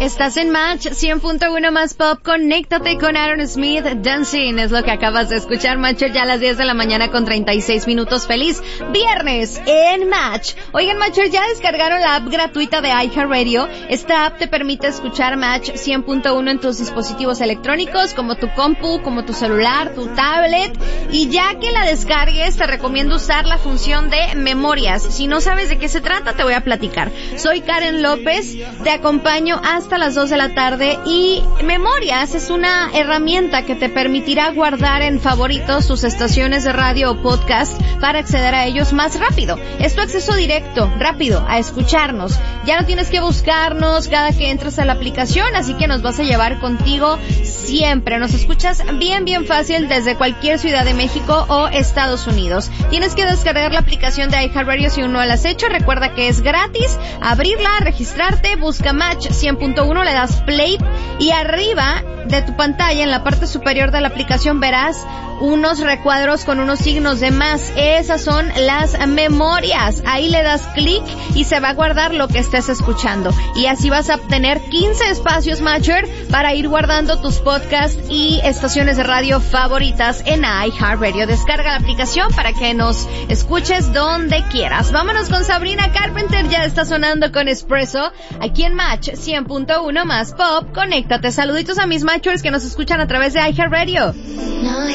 Estás en Match 100.1 más pop. Conéctate con Aaron Smith. Dancing es lo que acabas de escuchar, Matcher, ya a las 10 de la mañana con 36 minutos. Feliz viernes en Match. Oigan, Matcher, ya descargaron la app gratuita de iHeartRadio. Esta app te permite escuchar Match 100.1 en tus dispositivos electrónicos, como tu compu, como tu celular, tu tablet. Y ya que la descargues, te recomiendo usar la función de memorias. Si no sabes de qué se trata, te voy a platicar. Soy Karen López, te acompaño hasta las 2 de la tarde y Memorias es una herramienta que te permitirá guardar en favoritos tus estaciones de radio o podcast para acceder a ellos más rápido. Es tu acceso directo, rápido, a escucharnos. Ya no tienes que buscarnos cada que entres a la aplicación, así que nos vas a llevar contigo siempre. Nos escuchas bien fácil desde cualquier ciudad de México o Estados Unidos. Tienes que descargar la aplicación de iHeartRadio si aún no la has hecho. Recuerda que es gratis. Abrirla, registrarte, busca Match 100.1, le das play y arriba de tu pantalla, en la parte superior de la aplicación, verás unos recuadros con unos signos de más. Esas son las memorias. Ahí le das clic y se va a guardar lo que estés escuchando. Y así vas a obtener 15 espacios, Matcher, para ir guardando tus podcasts y estaciones de radio favoritas en iHeartRadio. Descarga la aplicación para que nos escuches donde quieras. Vámonos con Sabrina Carpenter, ya está sonando con Espresso, aquí en Match 100.1 más pop. Conéctate. Saluditos a mis Matchers que nos escuchan a través de iHeartRadio.